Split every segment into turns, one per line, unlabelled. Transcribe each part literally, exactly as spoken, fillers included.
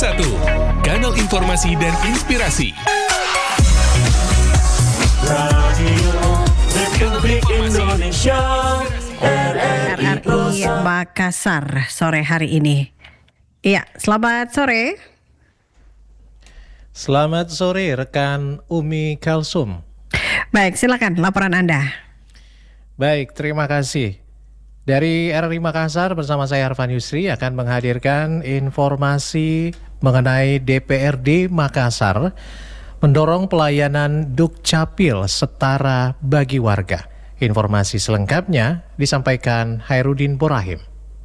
satu, kanal informasi dan inspirasi.
Radio Republik Indonesia R
R R I Makassar sore hari ini. Iya, selamat sore.
Selamat sore rekan Umi Kalsum.
Baik, silakan laporan Anda.
Baik, terima kasih. Dari R R I Makassar bersama saya Arfan Yusri akan menghadirkan informasi mengenai D P R D Makassar mendorong pelayanan Dukcapil setara bagi warga. Informasi selengkapnya disampaikan Hairudin Borahim.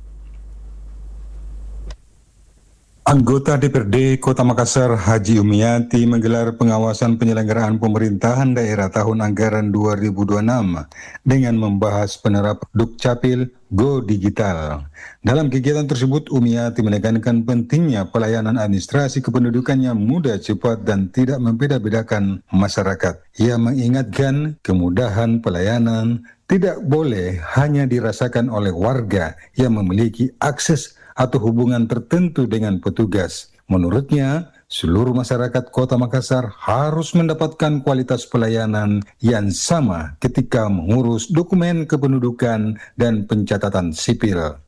Anggota D P R D Kota Makassar Haji Umiati menggelar pengawasan penyelenggaraan pemerintahan daerah tahun anggaran dua ribu dua puluh enam dengan membahas penerapan Dukcapil Go Digital. Dalam kegiatan tersebut, Umiati menekankan pentingnya pelayanan administrasi kependudukan yang mudah, cepat, dan tidak membeda-bedakan masyarakat. Ia mengingatkan kemudahan pelayanan tidak boleh hanya dirasakan oleh warga yang memiliki akses atau hubungan tertentu dengan petugas. Menurutnya, seluruh masyarakat Kota Makassar harus mendapatkan kualitas pelayanan yang sama ketika mengurus dokumen kependudukan dan pencatatan sipil.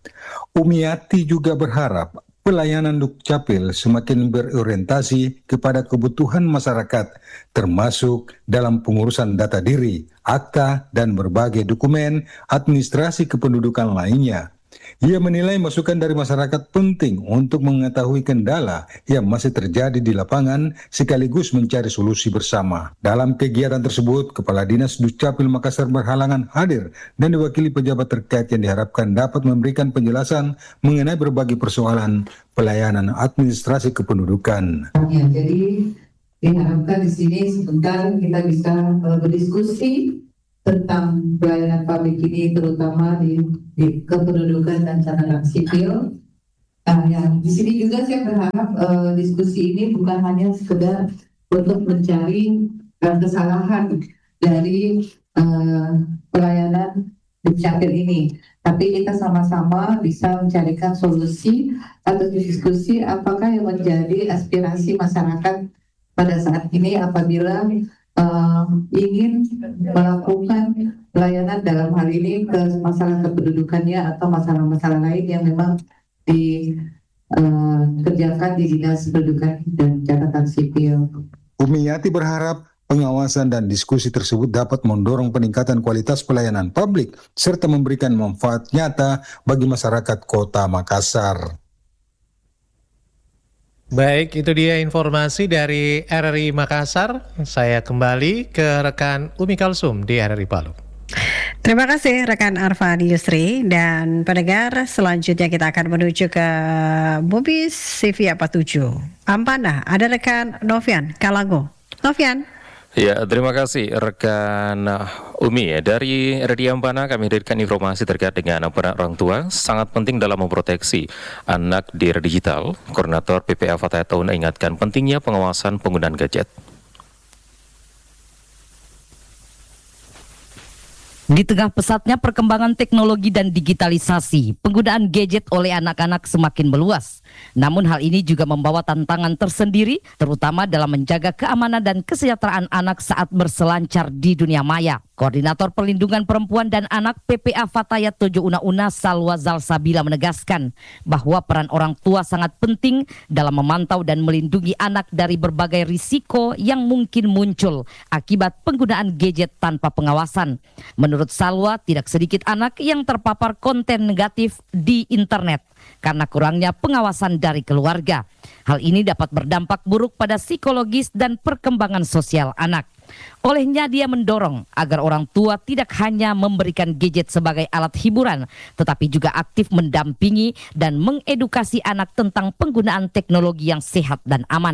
Umiati juga berharap pelayanan Dukcapil semakin berorientasi kepada kebutuhan masyarakat, termasuk dalam pengurusan data diri, akta, dan berbagai dokumen administrasi kependudukan lainnya. Ia menilai masukan dari masyarakat penting untuk mengetahui kendala yang masih terjadi di lapangan sekaligus mencari solusi bersama. Dalam kegiatan tersebut, Kepala Dinas Dukcapil Makassar berhalangan hadir dan diwakili pejabat terkait yang diharapkan dapat memberikan penjelasan mengenai berbagai persoalan pelayanan administrasi kependudukan.
Ya, jadi diharapkan di sini sebentar kita bisa uh, berdiskusi tentang pelayanan publik ini, terutama di, di kependudukan dan catatan sipil. Nah, yang di sini juga saya berharap uh, diskusi ini bukan hanya sekedar untuk mencari uh, kesalahan dari uh, pelayanan Dukcapil ini, tapi kita sama-sama bisa mencarikan solusi atau diskusi apakah yang menjadi aspirasi masyarakat pada saat ini apabila Uh, ingin melakukan pelayanan dalam hal ini ke masalah kependudukannya atau masalah-masalah lain yang memang dikerjakan uh, di Dinas Pendudukan dan Catatan Sipil.
Umiati berharap pengawasan dan diskusi tersebut dapat mendorong peningkatan kualitas pelayanan publik serta memberikan manfaat nyata bagi masyarakat Kota Makassar.
Baik, itu dia informasi dari R R I Makassar. Saya kembali ke rekan Umi Kalsum di R R I Palu.
Terima kasih rekan Arfan Yusri. Dan pendengar, selanjutnya kita akan menuju ke Bobis C V empat puluh tujuh Ampana. Ada rekan Novian Kalango. Novian.
Ya, terima kasih rekan Umi. Dari R D Ampana kami hadirkan informasi terkait dengan peran orang tua sangat penting dalam memproteksi anak di era digital. Koordinator P P A Fatayat Tauna ingatkan pentingnya pengawasan penggunaan gadget.
Di tengah pesatnya perkembangan teknologi dan digitalisasi, penggunaan gadget oleh anak-anak semakin meluas. Namun hal ini juga membawa tantangan tersendiri, terutama dalam menjaga keamanan dan kesejahteraan anak saat berselancar di dunia maya. Koordinator Perlindungan Perempuan dan Anak P P A Fatayat Tojo Una-Una Salwa Zalsabila menegaskan bahwa peran orang tua sangat penting dalam memantau dan melindungi anak dari berbagai risiko yang mungkin muncul akibat penggunaan gadget tanpa pengawasan. Menurut Salwa, tidak sedikit anak yang terpapar konten negatif di internet karena kurangnya pengawasan dari keluarga. Hal ini dapat berdampak buruk pada psikologis dan perkembangan sosial anak. Olehnya dia mendorong agar orang tua tidak hanya memberikan gadget sebagai alat hiburan, tetapi juga aktif mendampingi dan mengedukasi anak tentang penggunaan teknologi yang sehat dan aman.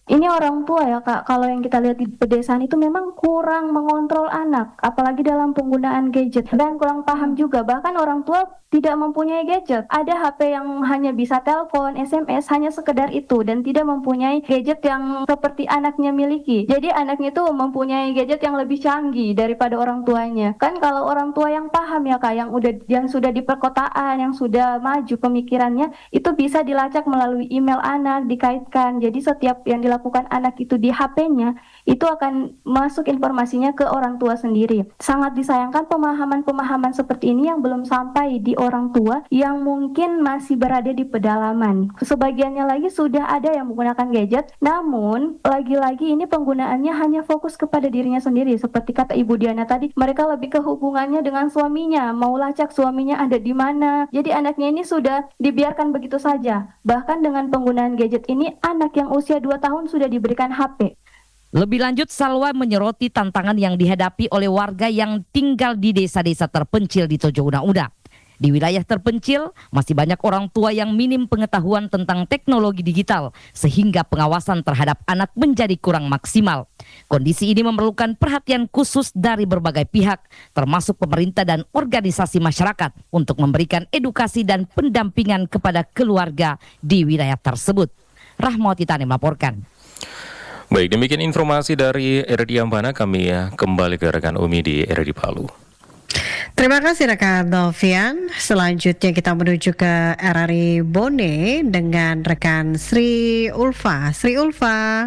Ini orang tua ya Kak, kalau yang kita lihat di pedesaan itu memang kurang mengontrol anak, apalagi dalam penggunaan gadget, dan kurang paham juga, bahkan orang tua tidak mempunyai gadget. Ada H P yang hanya bisa telepon, S M S, hanya sekedar itu, dan tidak mempunyai gadget yang seperti anaknya miliki. Jadi anaknya itu mempunyai gadget yang lebih canggih daripada orang tuanya. Kan kalau orang tua yang paham ya Kak, yang udah yang sudah di perkotaan, yang sudah maju pemikirannya, itu bisa dilacak melalui email anak, dikaitkan. Jadi setiap yang dilakukan anak itu di H P-nya, itu akan masuk informasinya ke orang tua sendiri. Sangat disayangkan pemahaman-pemahaman seperti ini yang belum sampai di orang tua yang mungkin masih berada di pedalaman. Sebagiannya lagi sudah ada yang menggunakan gadget, namun lagi-lagi ini penggunaannya hanya fokus kepada dirinya sendiri. Seperti kata Ibu Diana tadi, mereka lebih ke hubungannya dengan suaminya, mau lacak suaminya ada di mana. Jadi anaknya ini sudah dibiarkan begitu saja. Bahkan dengan penggunaan gadget ini, anak yang usia dua tahun sudah diberikan H P.
Lebih lanjut, Salwa menyoroti tantangan yang dihadapi oleh warga yang tinggal di desa-desa terpencil di Tojo Una-Una. Di wilayah terpencil, masih banyak orang tua yang minim pengetahuan tentang teknologi digital, sehingga pengawasan terhadap anak menjadi kurang maksimal. Kondisi ini memerlukan perhatian khusus dari berbagai pihak, termasuk pemerintah dan organisasi masyarakat, untuk memberikan edukasi dan pendampingan kepada keluarga di wilayah tersebut. Rahmawati Tani melaporkan.
Baik, demikian informasi dari R D Ampana. Kami ya kembali ke rekan Umi di R D Palu.
Terima kasih rekan Novian. Selanjutnya kita menuju ke R R I Bone dengan rekan Sri Ulfa. Sri Ulfa.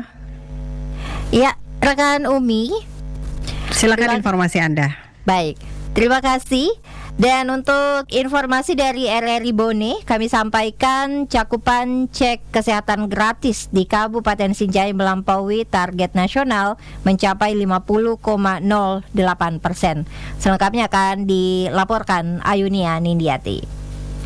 Ya, rekan Umi.
Silakan informasi Anda.
Baik, terima kasih. Dan untuk informasi dari R R I Bone, kami sampaikan cakupan cek kesehatan gratis di Kabupaten Sinjai melampaui target nasional mencapai lima puluh koma nol delapan persen. Selengkapnya akan dilaporkan Ayunia Nindiati.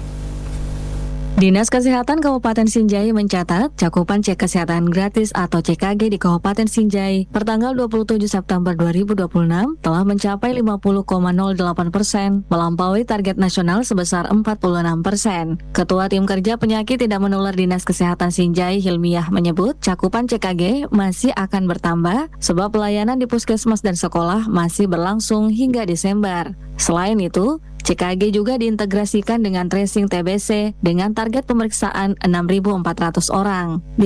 Dinas Kesehatan Kabupaten Sinjai mencatat cakupan cek kesehatan gratis atau C K G di Kabupaten Sinjai pertanggal dua puluh tujuh September dua ribu dua puluh enam telah mencapai lima puluh koma nol delapan persen, melampaui target nasional sebesar empat puluh enam persen. Ketua Tim Kerja Penyakit Tidak Menular Dinas Kesehatan Sinjai, Hilmiah, menyebut cakupan C K G masih akan bertambah sebab pelayanan di puskesmas dan sekolah masih berlangsung hingga Desember. Selain itu, C K G juga diintegrasikan dengan tracing T B C dengan target pemeriksaan enam ribu empat ratus orang.